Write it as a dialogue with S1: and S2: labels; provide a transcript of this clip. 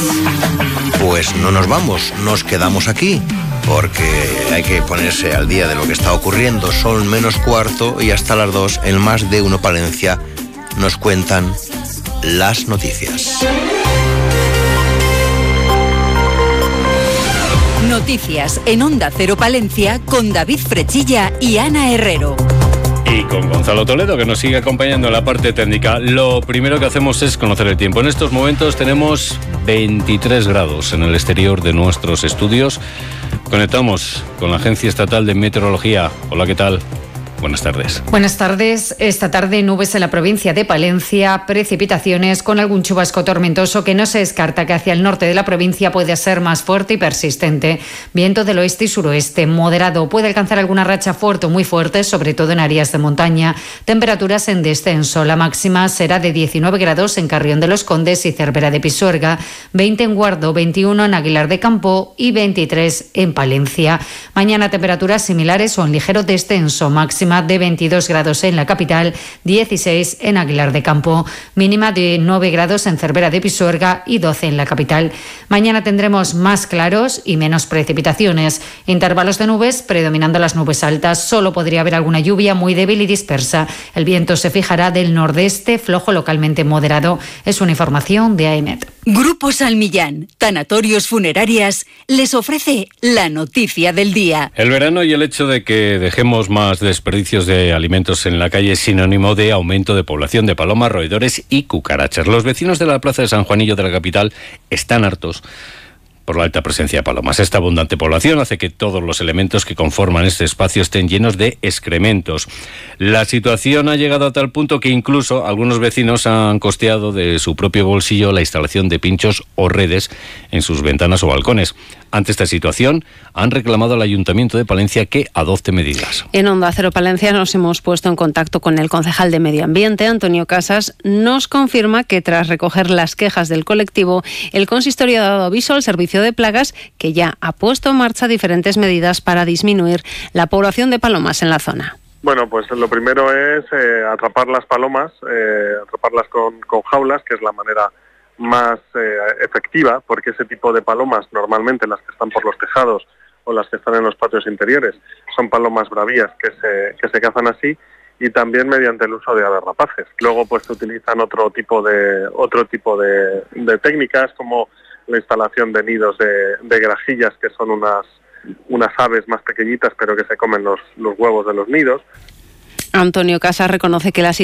S1: Pues no nos vamos, nos quedamos aquí, porque hay que ponerse al día de lo que está ocurriendo. Son -4 y hasta las 2 en Más de Uno Palencia nos cuentan las noticias.
S2: Noticias en Onda Cero Palencia con David Frechilla y Ana Herrero.
S3: Y con Gonzalo Toledo, que nos sigue acompañando en la parte técnica. Lo primero que hacemos es conocer el tiempo. En estos momentos tenemos 23 grados en el exterior de nuestros estudios. Conectamos con la Agencia Estatal de Meteorología. Hola, ¿qué tal? Buenas tardes.
S4: Buenas tardes. Esta tarde nubes en la provincia de Palencia, precipitaciones con algún chubasco tormentoso que no se descarta que hacia el norte de la provincia puede ser más fuerte y persistente. Viento del oeste y suroeste moderado. Puede alcanzar alguna racha fuerte o muy fuerte, sobre todo en áreas de montaña. Temperaturas en descenso. La máxima será de 19 grados en Carrión de los Condes y Cervera de Pisuerga, 20 en Guardo, 21 en Aguilar de Campo y 23 en Palencia. Mañana temperaturas similares o en ligero descenso. Máxima de 22 grados en la capital, 16 en Aguilar de Campo, mínima de 9 grados en Cervera de Pisuerga y 12 en la capital. Mañana tendremos más claros y menos precipitaciones. Intervalos de nubes predominando las nubes altas. Solo podría haber alguna lluvia muy débil y dispersa. El viento se fijará del nordeste, flojo localmente moderado. Es una información de AEMET.
S2: Grupo Salmillán, Tanatorios Funerarias, les ofrece la noticia del día.
S3: El verano y el hecho de que dejemos más desperdicios de alimentos en la calle es sinónimo de aumento de población de palomas, roedores y cucarachas. Los vecinos de la plaza de San Juanillo de la capital están hartos por la alta presencia de palomas. Esta abundante población hace que todos los elementos que conforman este espacio estén llenos de excrementos. La situación ha llegado a tal punto que incluso algunos vecinos han costeado de su propio bolsillo la instalación de pinchos o redes en sus ventanas o balcones. Ante esta situación, han reclamado al Ayuntamiento de Palencia que adopte medidas.
S5: En Onda Cero Palencia nos hemos puesto en contacto con el concejal de Medio Ambiente, Antonio Casas. Nos confirma que tras recoger las quejas del colectivo, el consistorio ha dado aviso al Servicio de Plagas, que ya ha puesto en marcha diferentes medidas para disminuir la población de palomas en la zona.
S6: Bueno, pues lo primero es atrapar las palomas, atraparlas con jaulas, que es la manera más efectiva, porque ese tipo de palomas, normalmente las que están por los tejados o las que están en los patios interiores, son palomas bravías que se cazan así, y también mediante el uso de aves rapaces. Luego pues se utilizan otro tipo de técnicas, como la instalación de nidos de grajillas, que son unas aves más pequeñitas pero que se comen los huevos de los nidos.
S5: Antonio Casas reconoce que la